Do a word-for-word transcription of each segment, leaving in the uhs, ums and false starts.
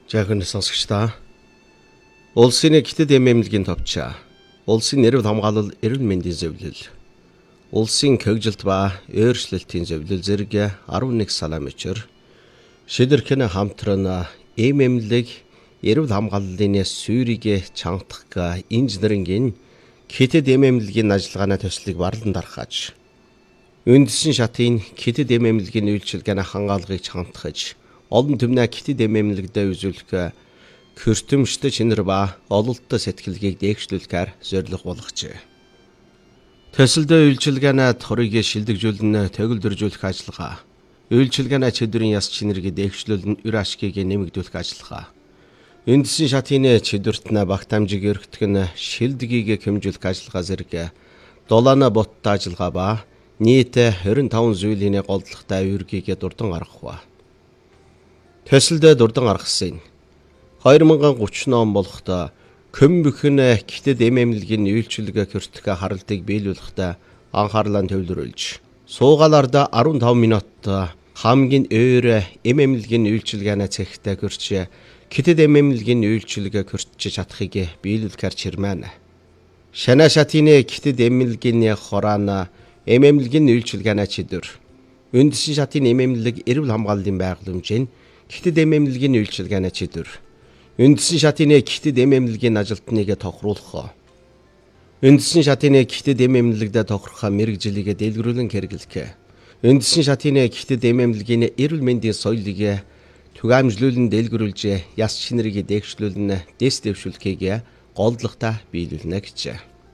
Жаахан сонсогчдаа улсын Хятад эмээлгийн товчоо улсын нэрв хамгаалал эрүүл мэндийн зөвлөл улсын хөгжилт ба өөрчлөлтийн зөвлөл зэрэг арван нэг салаа мөчөр шидэрхэн хамтран эмээлэг эрүүл хамгааллын сүүрийг чангатах инженерингийн Хятад эмээлгийн ажиллагааны төслийг барлан дарахаж үндэсний шатын Хятад эмээлгийн үйлчилгээний хангаалгыг чангатгаж олон түмний Хятад эмээлэгдээ үзүүлэх хөртөмжтэй чинэр ба ололттой сэтгэлгээг дээгшлүүлэхээр зорилго болгожээ. Төсөлдөө үйлчилгээний турыг шилдэгжүүлэн төгөлдржүүлэх ажиллагаа, үйлчилгээний чидрийн яс чинэрийг дээгшлүүлэн үр ашгийг нэмэгдүүлэх ажиллагаа, үндэсний шатын чидвэртнэ багт амжиг өргөтгөн шилдгийг хэмжүүлэх ажиллагаа зэрэг долоона боттой ажиллагаа ба нийт хорин таван зүйлийн голдлоготой үүргийг дурдан гаргах ба. Төсөлдөө дурдан гаргасан хоёр мянган гуравчны он болоход Көмбөхөн Хятад эмээлгийн үйлчилгээ хөртөх харалтыг биелүүлэхдээ анхаарлаа төвлөрүүлж, суугаалаарда арван таван минут хамгийн өөр эмээлгийн үйлчилгээний цэгтээ хөрч Хятад эмээлгийн үйлчилгээ хөртөж чадахыг биелүүлэхээр чирмэн. Шанаа шатын Хятад эмээлгийн хораана эмээлгийн үйлчилгээний чидвэр, үндэсний шатын эмээлэг эрүүл хамгааллын байгууламжийн Хятад эмээлгийн үйлчилгээний чидвэр, үндэсний шатын Хятад эмээлгийн ажилтныг тохируулах, үндэсний шатын Хятад эмээлэгдээ тохирох мэрэгжлийг дэлгэрүүлэн хэрэглэх, үндэсний шатын Хятад эмээлгийн эрүүл мэндийн соёлыг түгээмжлүүлэн дэлгэрүүлж яс чинэрийг дээгшлүүлэн дэс дэвшүүлэхийг голдлоготой биелүүлнэ гэжээ.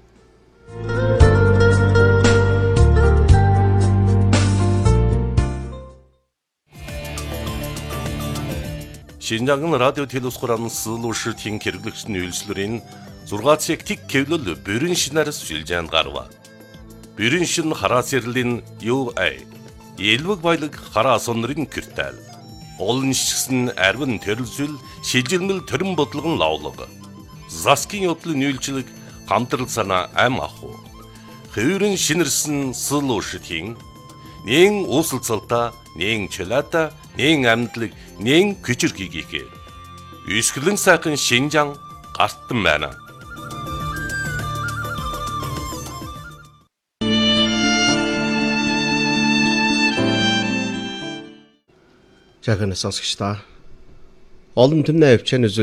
Шинжаңгын радио телевизорын сылуушртын хэрэглэгчний үйлслэрийн зургаат сектик кевлөл бүрэн шинээр сүлжээнд гарва. Бүрэн шин хараа сэрлэн ю эй элвэг баялаг хараа сонрын киртэл. Олон шигсэн арвин төрөлсөл шилжилмэл төрөн бодлогон лавлаг. Заскин явдлын үйлчлэг хамтрал санаа ам аху. Хөврэн шинэрсэн сылуушртын нэн уусалцалта нэн чөлөөта нэн амьдлаг нэн күчирхийгээ үсгэлэн сайхан Шинжаң гартан байна. Жаахан сонсогчдаа олон түмний хвчэн